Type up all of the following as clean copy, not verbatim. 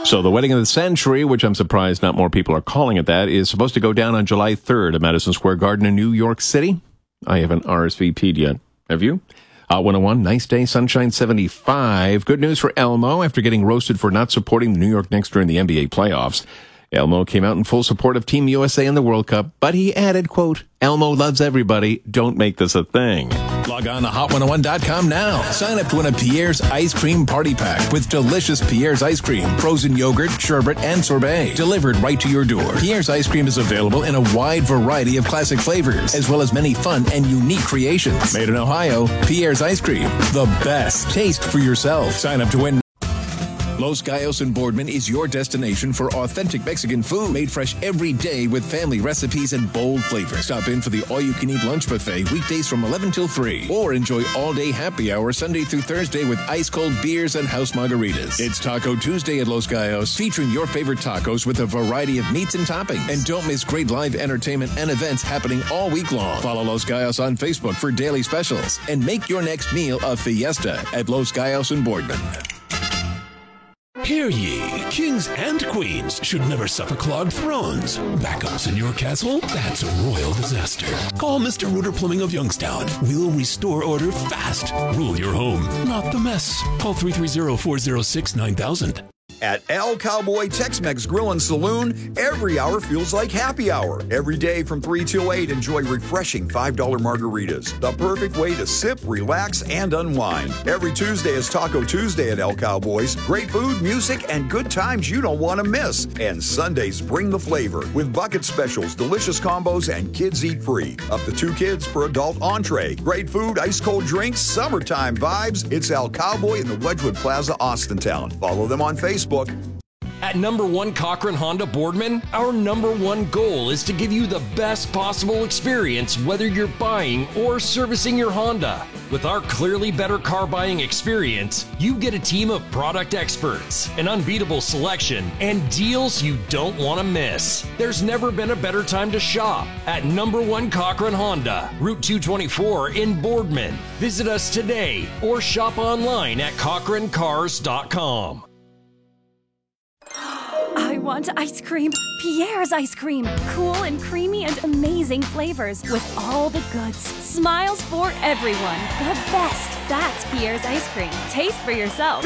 So the wedding of the century, which I'm surprised not more people are calling it that, is supposed to go down on July 3rd at Madison Square Garden in New York City. I haven't RSVP'd yet. Have you? 101, nice day, sunshine 75. Good news for Elmo after getting roasted for not supporting the New York Knicks during the NBA playoffs. Elmo came out in full support of Team USA in the World Cup, but he added, quote, Elmo loves everybody. Don't make this a thing. Log on to Hot101.com now. Sign up to win a Pierre's Ice Cream Party Pack with delicious Pierre's Ice Cream, frozen yogurt, sherbet, and sorbet delivered right to your door. Pierre's Ice Cream is available in a wide variety of classic flavors, as well as many fun and unique creations. Made in Ohio, Pierre's Ice Cream, the best. Taste for yourself. Sign up to win. Los Gallos in Boardman is your destination for authentic Mexican food made fresh every day with family recipes and bold flavors. Stop in for the all-you-can-eat lunch buffet weekdays from 11 till 3. Or enjoy all-day happy hour Sunday through Thursday with ice-cold beers and house margaritas. It's Taco Tuesday at Los Gallos, featuring your favorite tacos with a variety of meats and toppings. And don't miss great live entertainment and events happening all week long. Follow Los Gallos on Facebook for daily specials. And make your next meal a fiesta at Los Gallos in Boardman. Hear ye, kings and queens should never suffer clogged thrones. Backups in your castle? That's a royal disaster. Call Mr. Rooter Plumbing of Youngstown. We'll restore order fast. Rule your home, not the mess. Call 330-406-9000. At El Cowboy Tex-Mex Grill and Saloon, every hour feels like happy hour. Every day from 3 till 8, enjoy refreshing $5 margaritas. The perfect way to sip, relax, and unwind. Every Tuesday is Taco Tuesday at El Cowboys. Great food, music, and good times you don't want to miss. And Sundays bring the flavor with bucket specials, delicious combos, and kids eat free. Up to 2 kids per adult entree. Great food, ice-cold drinks, summertime vibes. It's El Cowboy in the Wedgwood Plaza, Austintown. Follow them on Facebook. At number 1 Cochran Honda Boardman, our number 1 goal is to give you the best possible experience whether you're buying or servicing your Honda. With our clearly better car buying experience, you get a team of product experts, an unbeatable selection, and deals you don't want to miss. There's never been a better time to shop at number 1 Cochran Honda, Route 224 in Boardman. Visit us today or shop online at CochranCars.com. I want ice cream. Pierre's ice cream. Cool and creamy and amazing flavors with all the goods. Smiles for everyone. The best. That's Pierre's ice cream. Taste for yourself.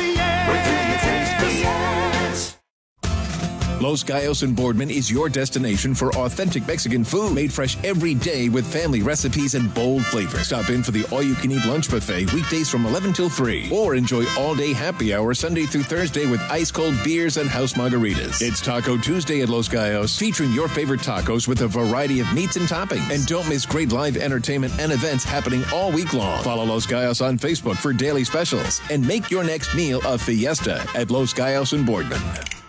Pierre's. Los Gallos in Boardman is your destination for authentic Mexican food made fresh every day with family recipes and bold flavors. Stop in for the all-you-can-eat lunch buffet weekdays from 11 till 3. Or enjoy all-day happy hour Sunday through Thursday with ice-cold beers and house margaritas. It's Taco Tuesday at Los Gallos, featuring your favorite tacos with a variety of meats and toppings. And don't miss great live entertainment and events happening all week long. Follow Los Gallos on Facebook for daily specials. And make your next meal a fiesta at Los Gallos in Boardman.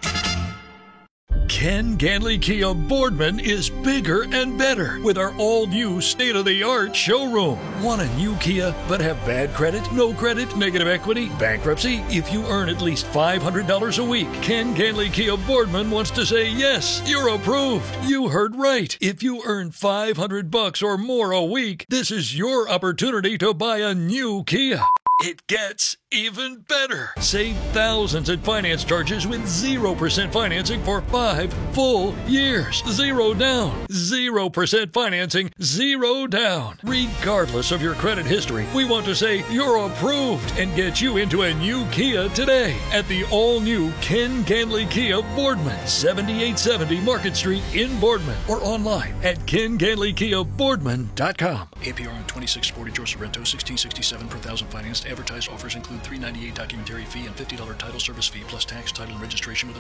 Ken Ganley Kia Boardman is bigger and better with our all-new state-of-the-art showroom. Want a new Kia but have bad credit, no credit, negative equity, bankruptcy? If you earn at least $500 a week, Ken Ganley Kia Boardman wants to say yes, you're approved. You heard right. If you earn $500 or more a week, this is your opportunity to buy a new Kia. It gets even better. Save thousands in finance charges with 0% financing for 5 full years. 0 down. 0% financing, 0 down. Regardless of your credit history, we want to say you're approved and get you into a new Kia today at the all-new Ken Ganley Kia Boardman, 7870 Market Street in Boardman, or online at KenGanleyKiaBoardman.com. APR on 2640 Joseph Rento, 1667 per thousand financed. Advertised offers include $398 documentary fee and $50 title service fee plus tax, title, and registration with a